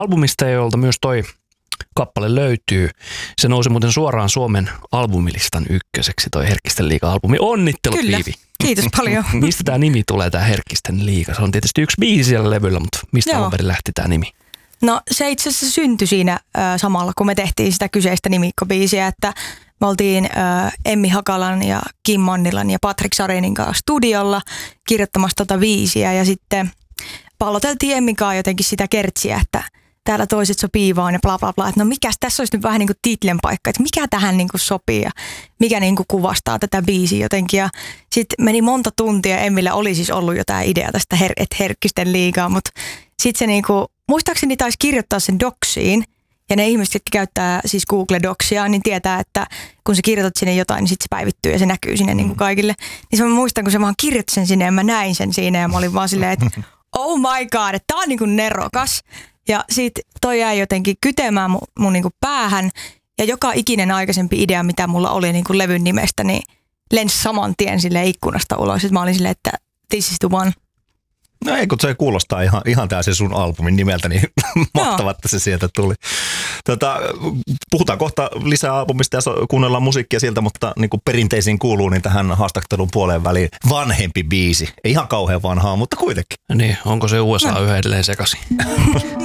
Albumista, jolta myös toi kappale löytyy. Se nousi muuten suoraan Suomen albumilistan ykköseksi, toi Herkkisten liiga-albumi. Onnittelut, Kyllä. Viivi. Kiitos paljon. Mistä tämä nimi tulee, tämä Herkkisten liiga? Se on tietysti yksi biisi siellä levyllä, mutta mistä alun perin lähti tämä nimi? No se itse asiassa syntyi siinä samalla, kun me tehtiin sitä kyseistä nimikkobiisiä, että me oltiin Emmi Hakalan ja Kim Mannilan ja Patrick Sarenin kanssa studiolla kirjoittamassa tota biisiä ja sitten palloteltiin Emmin kanssa jotenkin sitä kertsiä, että täällä toiset sopii vaan ja bla bla bla, että no mikäs tässä olisi nyt vähän niin kuin titlen paikka, että mikä tähän niin kuin sopii ja mikä niin kuin kuvastaa tätä biisiä jotenkin ja sitten meni monta tuntia, Emmillä oli siis ollut jo tämä idea tästä Herkkisten liigaa, mutta sitten se niin kuin, muistaakseni taisi kirjoittaa sen doksiin ja ne ihmiset, jotka käyttää siis Google Docsia, niin tietää, että kun sä kirjoitat sinne jotain, niin sitten se päivittyy ja se näkyy sinne niin kuin kaikille. Niin se mä muistan, kun se vaan kirjoitti sen sinne ja mä näin sen siinä ja mä olin vaan silleen, että oh my god, että tää on niin kuin nerokas. Ja sit toi jäi jotenkin kytemään mun niin kuin päähän ja joka ikinen aikaisempi idea, mitä mulla oli niin kuin levyn nimestä, niin lensi saman tien silleen ikkunasta ulos. Sitten mä olin silleen, että this is the one. No ei, kun se kuulostaa ihan tää se sun albumin nimeltä, niin mahtavaa, että se sieltä tuli. Puhutaan kohta lisää albumista ja kuunnellaan musiikkia sieltä, mutta niin kuin perinteisiin kuuluu, niin tähän haastattelun puoleen väliin vanhempi biisi. Ei ihan kauhean vanhaa, mutta kuitenkin. Niin, onko se USA yhä edelleen sekaisin?